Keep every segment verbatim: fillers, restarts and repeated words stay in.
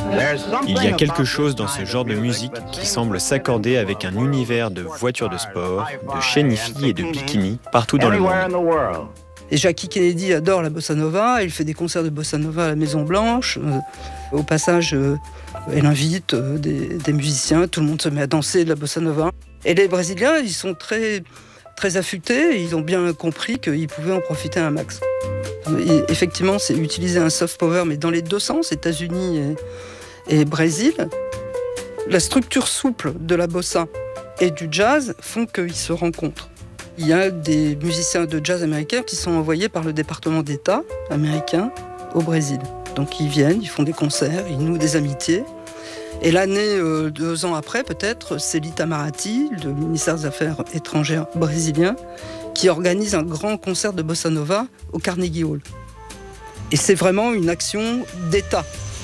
Il y a quelque chose dans ce genre de musique qui semble s'accorder avec un univers de voitures de sport, de chaînes-filles et de bikinis partout dans le monde. Et Jackie Kennedy adore la bossa nova, il fait des concerts de bossa nova à la Maison Blanche. Au passage, elle invite des, des musiciens, tout le monde se met à danser de la bossa nova. Et les Brésiliens, ils sont très, très affûtés, ils ont bien compris qu'ils pouvaient en profiter un max. Et effectivement, c'est utiliser un soft power, mais dans les deux sens, États-Unis et, et Brésil. La structure souple de la bossa et du jazz font qu'ils se rencontrent. Il y a des musiciens de jazz américains qui sont envoyés par le département d'État américain au Brésil. Donc ils viennent, ils font des concerts, ils nouent des amitiés. Et l'année, euh, deux ans après peut-être, c'est l'Itamaraty, le ministère des Affaires étrangères brésilien, qui organise un grand concert de bossa nova au Carnegie Hall. Et c'est vraiment une action d'État.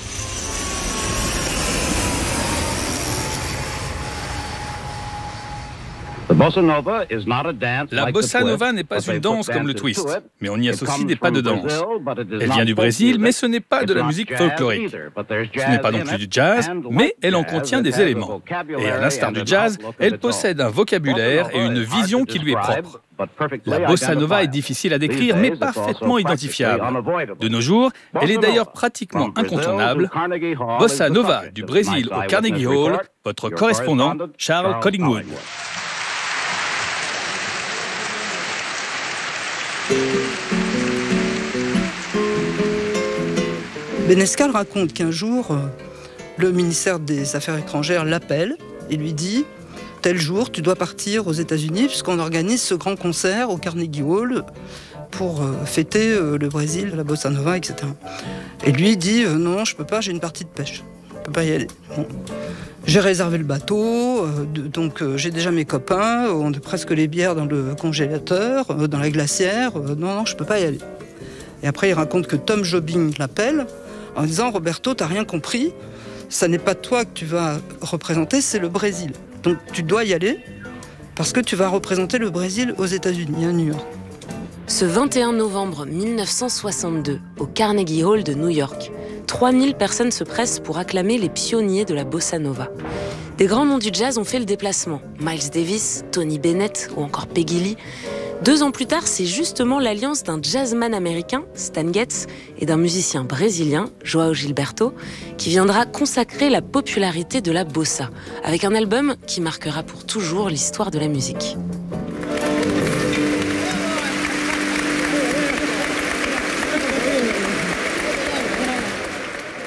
La bossa nova n'est pas une danse comme le twist, mais on y associe des pas de danse. Elle vient du Brésil, mais ce n'est pas de la musique folklorique. Ce n'est pas non plus du jazz, mais elle en contient des éléments. Et à l'instar du jazz, elle possède un vocabulaire et une vision qui lui est propre. La bossa nova est difficile à décrire, mais parfaitement identifiable. De nos jours, elle est d'ailleurs pratiquement incontournable. Bossa nova du Brésil au Carnegie Hall, votre correspondant Charles Collingwood. Benescal raconte qu'un jour, le ministère des Affaires étrangères l'appelle et lui dit « Tel jour, tu dois partir aux États-Unis puisqu'on organise ce grand concert au Carnegie Hall pour fêter le Brésil, la bossa nova, et cetera » Et lui dit « Non, je peux pas, j'ai une partie de pêche. Je peux pas y aller. Bon. J'ai réservé le bateau, donc j'ai déjà mes copains, on a presque les bières dans le congélateur, dans la glacière. Non, non, je peux pas y aller. » Et après, il raconte que Tom Jobim l'appelle en disant « Roberto, t'as rien compris, ça n'est pas toi que tu vas représenter, c'est le Brésil. Donc tu dois y aller parce que tu vas représenter le Brésil aux États-Unis, à New York. » Ce vingt et un novembre mille neuf cent soixante-deux, au Carnegie Hall de New York, trois mille personnes se pressent pour acclamer les pionniers de la bossa nova. Des grands noms du jazz ont fait le déplacement. Miles Davis, Tony Bennett ou encore Peggy Lee. Deux ans plus tard, c'est justement l'alliance d'un jazzman américain, Stan Getz, et d'un musicien brésilien, João Gilberto, qui viendra consacrer la popularité de la bossa, avec un album qui marquera pour toujours l'histoire de la musique.